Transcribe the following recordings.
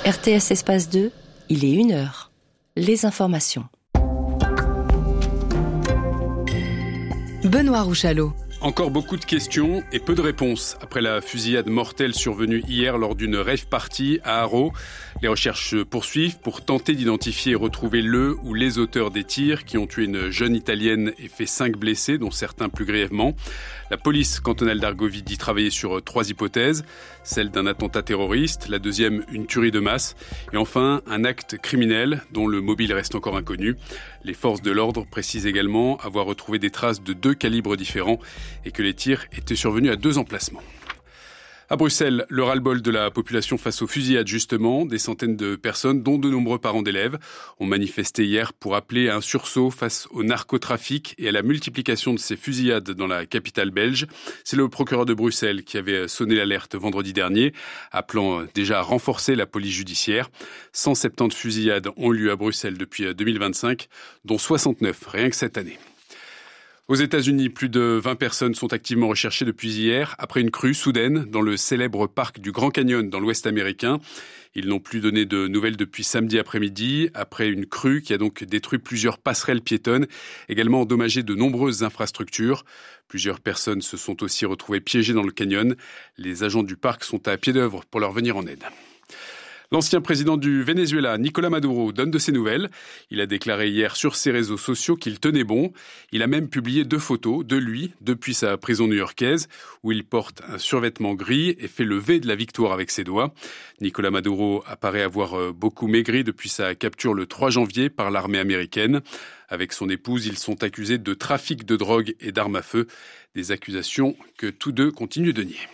RTS Espace 2, il est 1h. Les informations. Benoît Rouchalot. Encore beaucoup de questions et peu de réponses. Après la fusillade mortelle survenue hier lors d'une rave party à Haro, les recherches se poursuivent pour tenter d'identifier et retrouver le ou les auteurs des tirs qui ont tué une jeune Italienne et fait 5 blessés, dont certains plus grièvement. La police cantonale d'Argovie dit travailler sur 3 hypothèses. Celle d'un attentat terroriste, la deuxième une tuerie de masse et enfin un acte criminel dont le mobile reste encore inconnu. Les forces de l'ordre précisent également avoir retrouvé des traces de 2 calibres différents et que les tirs étaient survenus à 2 emplacements. À Bruxelles, le ras-le-bol de la population face aux fusillades justement. Des centaines de personnes, dont de nombreux parents d'élèves, ont manifesté hier pour appeler à un sursaut face au narcotrafic et à la multiplication de ces fusillades dans la capitale belge. C'est le procureur de Bruxelles qui avait sonné l'alerte vendredi dernier, appelant déjà à renforcer la police judiciaire. 170 fusillades ont eu lieu à Bruxelles depuis 2025, dont 69 rien que cette année. Aux États-Unis, plus de 20 personnes sont activement recherchées depuis hier, après une crue soudaine dans le célèbre parc du Grand Canyon dans l'Ouest américain. Ils n'ont plus donné de nouvelles depuis samedi après-midi, après une crue qui a donc détruit plusieurs passerelles piétonnes, également endommagé de nombreuses infrastructures. Plusieurs personnes se sont aussi retrouvées piégées dans le canyon. Les agents du parc sont à pied d'œuvre pour leur venir en aide. L'ancien président du Venezuela, Nicolás Maduro, donne de ses nouvelles. Il a déclaré hier sur ses réseaux sociaux qu'il tenait bon. Il a même publié 2 photos de lui depuis sa prison new-yorkaise où il porte un survêtement gris et fait le V de la victoire avec ses doigts. Nicolás Maduro apparaît avoir beaucoup maigri depuis sa capture le 3 janvier par l'armée américaine. Avec son épouse, ils sont accusés de trafic de drogue et d'armes à feu. Des accusations que tous deux continuent de nier.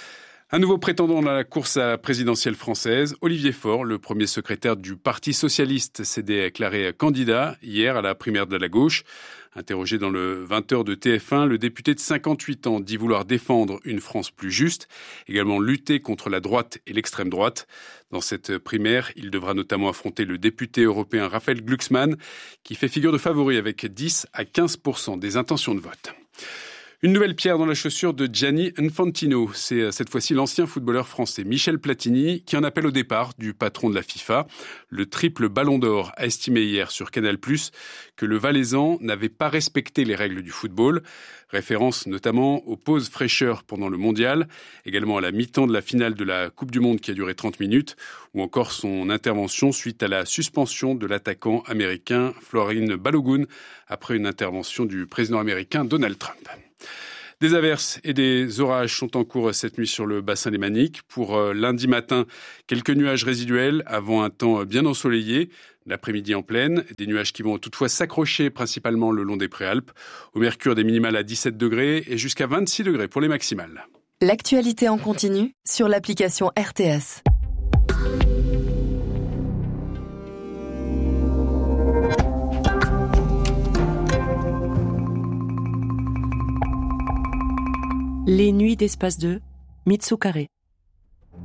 Un nouveau prétendant dans la course à la présidentielle française, Olivier Faure, le premier secrétaire du Parti socialiste, s'est déclaré candidat hier à la primaire de la gauche. Interrogé dans le 20h de TF1, le député de 58 ans dit vouloir défendre une France plus juste, également lutter contre la droite et l'extrême droite. Dans cette primaire, il devra notamment affronter le député européen Raphaël Glucksmann, qui fait figure de favori avec 10 à 15% des intentions de vote. Une nouvelle pierre dans la chaussure de Gianni Infantino. C'est cette fois-ci l'ancien footballeur français Michel Platini qui en appelle au départ du patron de la FIFA. Le triple ballon d'or a estimé hier sur Canal+ que le Valaisan n'avait pas respecté les règles du football. Référence notamment aux pauses fraîcheurs pendant le mondial, également à la mi-temps de la finale de la Coupe du Monde qui a duré 30 minutes, ou encore son intervention suite à la suspension de l'attaquant américain Florin Balogun après une intervention du président américain Donald Trump. Des averses et des orages sont en cours cette nuit sur le bassin lémanique. Pour lundi matin, quelques nuages résiduels avant un temps bien ensoleillé. L'après-midi en pleine, des nuages qui vont toutefois s'accrocher principalement le long des Préalpes. Au mercure, des minimales à 17 degrés et jusqu'à 26 degrés pour les maximales. L'actualité en continu sur l'application RTS. Les nuits d'Espace 2, Mitsu Carré.